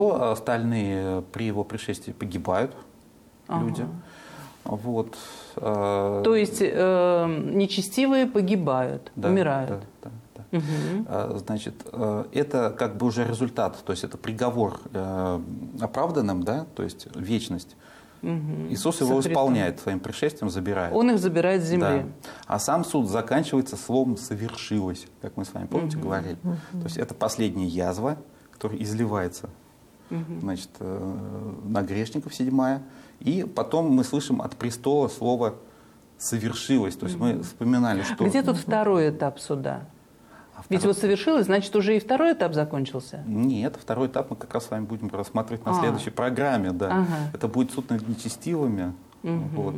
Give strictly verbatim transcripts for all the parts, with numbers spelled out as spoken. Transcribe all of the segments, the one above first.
Остальные при его пришествии погибают, ага. люди. Вот. То есть э, нечестивые погибают, да, умирают. Да, да, да. Угу. Значит, это как бы уже результат, то есть это приговор оправданным, да, то есть вечность. Угу. Иисус его исполняет своим пришествием, забирает. Он их забирает с земли. Да. А сам суд заканчивается словом «совершилось», как мы с вами, помните, угу. говорили. Угу. То есть это последняя язва, которая изливается угу. значит, на грешников, седьмая. И потом мы слышим от престола слово «совершилось». То есть угу. мы вспоминали, что… Где тут второй этап суда? А Ведь вот совершилось, значит, уже и второй этап закончился? Нет, второй этап мы как раз с вами будем рассматривать на а. следующей программе. Да. Ага. Это будет суд над нечестивыми. Угу. Вот.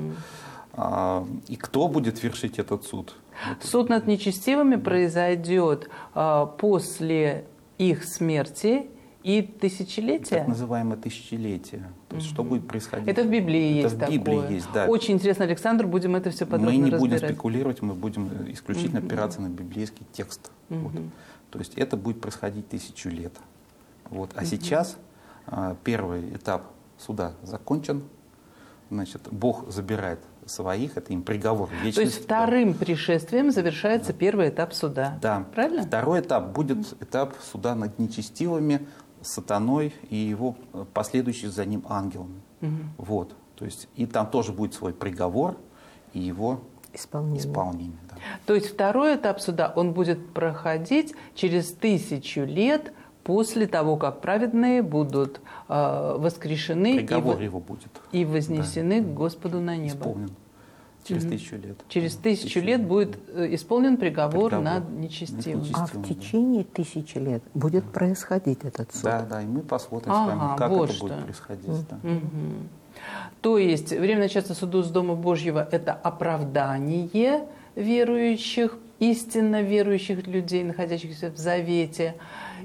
А, и кто будет вершить этот суд? Суд над нечестивыми произойдет а, после их смерти и тысячелетия? Так называемое тысячелетие. То есть, угу. что будет происходить? Это в Библии это есть в Библии такое. Есть, да. Очень интересно, Александр, будем это все подробно разбирать. Мы не будем спекулировать, мы будем исключительно угу. опираться на библейский текст. Угу. Вот. То есть это будет происходить тысячу лет. Вот. А угу. сейчас а, первый этап суда закончен. Значит, Бог забирает своих, это им приговор вечности. То есть вторым пришествием завершается да. первый этап суда. Да. Правильно? Второй этап будет этап суда над нечестивыми, сатаной и его последующие за ним ангелами. Угу. Вот. То есть, и там тоже будет свой приговор и его исполнение. исполнение да. То есть второй этап суда, он будет проходить через тысячу лет после того, как праведные будут э, воскрешены приговор и, его будет. и вознесены да. к Господу на небо. Исполнен. Через угу. тысячу лет. Через тысячу, тысячу лет будет исполнен приговор, приговор над нечестивым. А в течение тысячи лет будет происходить этот суд? Да, да, и мы посмотрим ага, с вами, как вот это что. будет происходить. Угу. Да. Угу. То есть время начала суду с Дома Божьего – это оправдание верующих, истинно верующих людей, находящихся в Завете,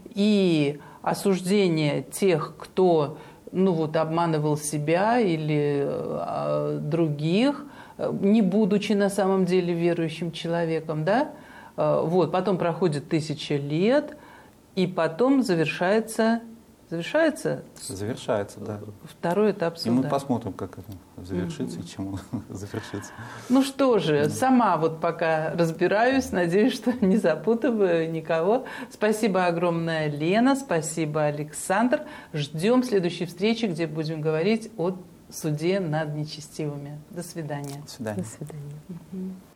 и осуждение тех, кто ну, вот, обманывал себя или а, других, не будучи на самом деле верующим человеком, да? Вот, потом проходит тысяча лет, и потом завершается, завершается? Завершается, да. Второй этап суда. И мы посмотрим, как это завершится, mm-hmm. и чем он завершится. Ну что же, mm-hmm. сама вот пока разбираюсь, надеюсь, что не запутываю никого. Спасибо огромное, Лена, спасибо, Александр. Ждем следующей встречи, где будем говорить о суде над нечестивыми. До свидания. До свидания. До свидания. Угу.